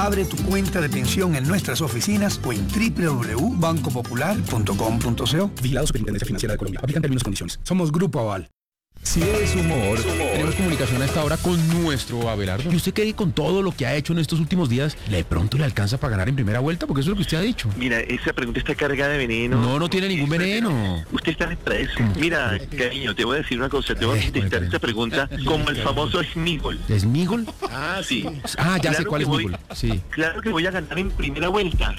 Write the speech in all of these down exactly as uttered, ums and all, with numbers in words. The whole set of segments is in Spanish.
Abre tu cuenta de pensión en nuestras oficinas o en doble u doble u doble u punto banco popular punto com punto co. Vigilado Superintendencia Financiera de Colombia. Aplican términos y condiciones. Somos Grupo Aval. Si es humor, tenemos comunicación a esta hora con nuestro Abelardo. ¿Y usted cree que con todo lo que ha hecho en estos últimos días, de pronto le alcanza para ganar en primera vuelta? Porque eso es lo que usted ha dicho. Mira, esa pregunta está cargada de veneno. No, no tiene ningún veneno. Usted está preso. Mira, cariño, te voy a decir una cosa. Te voy a contestar esta pregunta como el famoso Smigol. ¿Smigol? Ah, sí. Ah, ya claro sé cuál es voy, Smigol. Sí. Claro que voy a ganar en primera vuelta.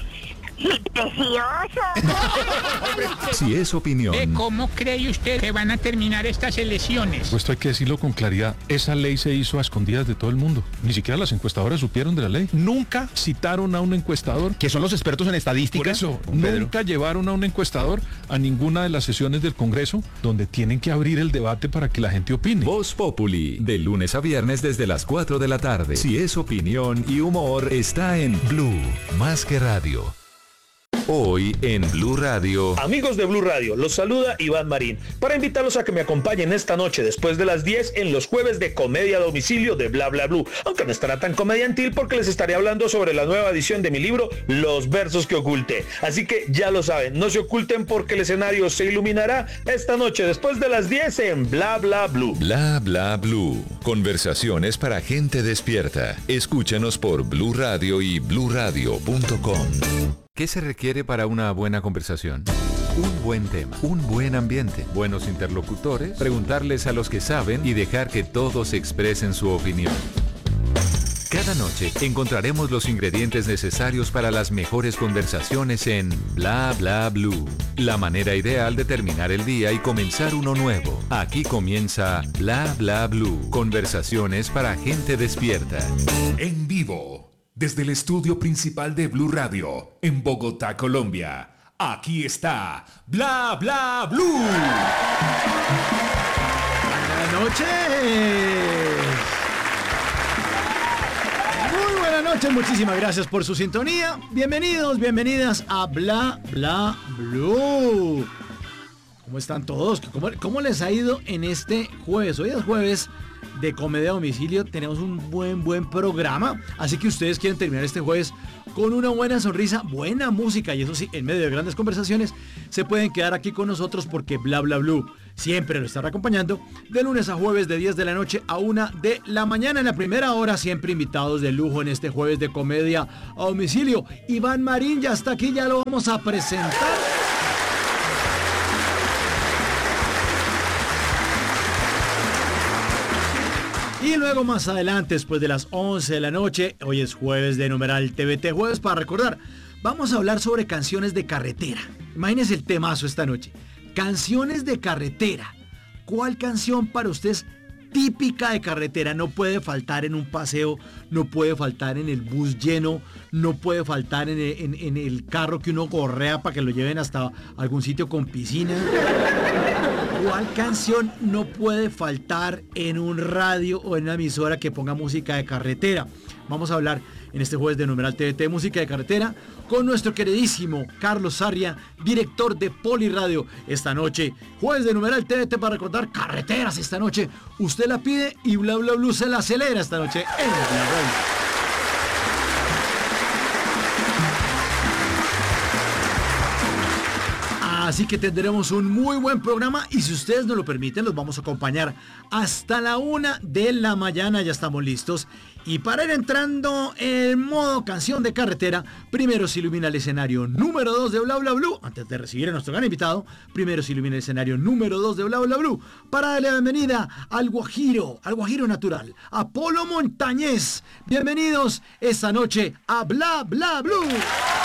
Si es opinión. ¿De cómo cree usted que van a terminar estas elecciones? Pues esto hay que decirlo con claridad. Esa ley se hizo a escondidas de todo el mundo. Ni siquiera las encuestadoras supieron de la ley. Nunca citaron a un encuestador. Que son los expertos en estadística. Por eso, Pedro. nunca llevaron a un encuestador a ninguna de las sesiones del Congreso donde tienen que abrir el debate para que la gente opine. Voz Populi, de lunes a viernes desde las cuatro de la tarde. Si es opinión y humor, está en Blue, más que radio. Hoy en Blue Radio. Amigos de Blue Radio, los saluda Iván Marín para invitarlos a que me acompañen esta noche después de las diez en los jueves de comedia a domicilio de Bla Bla Blue, aunque no estará tan comediantil porque les estaré hablando sobre la nueva edición de mi libro Los versos que oculté. Así que ya lo saben, no se oculten porque el escenario se iluminará esta noche después de las diez en Bla Bla Blue. Bla Bla Blue. Conversaciones para gente despierta. Escúchanos por Blue Radio y blue radio punto com. ¿Qué se requiere para una buena conversación? Un buen tema, un buen ambiente, buenos interlocutores, preguntarles a los que saben y dejar que todos expresen su opinión. Cada noche encontraremos los ingredientes necesarios para las mejores conversaciones en Bla Bla Blue. La manera ideal de terminar el día y comenzar uno nuevo. Aquí comienza Bla Bla Blue. Conversaciones para gente despierta. En vivo. Desde el estudio principal de Blue Radio, en Bogotá, Colombia. Aquí está Bla Bla Blue. Buenas noches. Muy buenas noches, muchísimas gracias por su sintonía. Bienvenidos, bienvenidas a Bla Bla Blue. ¿Cómo están todos? ¿Cómo, cómo les ha ido en este jueves? Hoy es jueves de comedia a domicilio. Tenemos un buen, buen programa. Así que ustedes quieren terminar este jueves con una buena sonrisa, buena música y eso sí, en medio de grandes conversaciones, se pueden quedar aquí con nosotros porque Bla Bla Blue siempre lo estará acompañando de lunes a jueves de diez de la noche a una de la mañana. En la primera hora siempre invitados de lujo en este jueves de comedia a domicilio. Iván Marín ya está aquí, ya lo vamos a presentar. Y luego más adelante, después de las once de la noche, hoy es jueves de Numeral T V T, jueves para recordar, vamos a hablar sobre canciones de carretera. Imagínense el temazo esta noche. Canciones de carretera. ¿Cuál canción para usted es típica de carretera? No puede faltar en un paseo, no puede faltar en el bus lleno, no puede faltar en el, en, en el carro que uno correa para que lo lleven hasta algún sitio con piscina. ¿Cuál canción no puede faltar en un radio o en una emisora que ponga música de carretera? Vamos a hablar en este jueves de Numeral T V T, música de carretera, con nuestro queridísimo Carlos Sarria, director de Poliradio. Esta noche, jueves de Numeral T V T para recordar carreteras. Esta noche, usted la pide y Bla Bla Blue se la acelera esta noche en la radio. Así que tendremos un muy buen programa y si ustedes nos lo permiten, los vamos a acompañar hasta la una de la mañana. Ya estamos listos. Y para ir entrando en modo canción de carretera, primero se ilumina el escenario número dos de Bla Bla Blue. Antes de recibir a nuestro gran invitado, primero se ilumina el escenario número dos de Bla Bla Blue para darle la bienvenida al Guajiro, al Guajiro natural, a Polo Montañés. Bienvenidos esta noche a Bla Bla Blue.